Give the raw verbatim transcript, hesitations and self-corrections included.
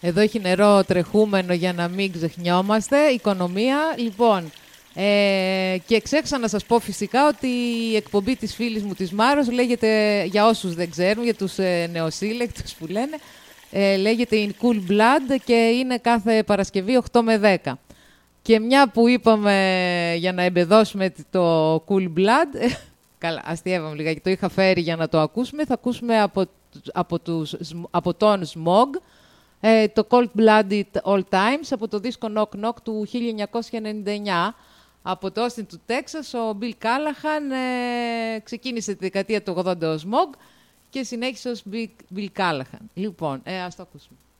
Εδώ έχει νερό τρεχούμενο για να μην ξεχνιόμαστε. Οικονομία. Λοιπόν, ε, και ξέχασα να σας πω φυσικά ότι η εκπομπή της φίλης μου της Μάρος λέγεται, για όσους δεν ξέρουν, για τους ε, νεοσύλλεκτους που λένε, ε, λέγεται In Cool Blood και είναι κάθε Παρασκευή οκτώ με δέκα. Και μια που είπαμε για να εμπεδώσουμε το Cool Blood, καλά, αστείευαμε λιγάκι, το είχα φέρει για να το ακούσουμε, θα ακούσουμε από, από, τους, από τον Smog, ε, το Cold Blooded All Times, από το δίσκο Knock Knock του χίλια εννιακόσια ενενήντα εννιά. Από το Austin του Τέξας, ο Bill Callahan ε, ξεκίνησε τη δεκαετία του ογδόντα ως Smog και συνέχισε ως Bill Callahan. Λοιπόν, ε, ας το ακούσουμε.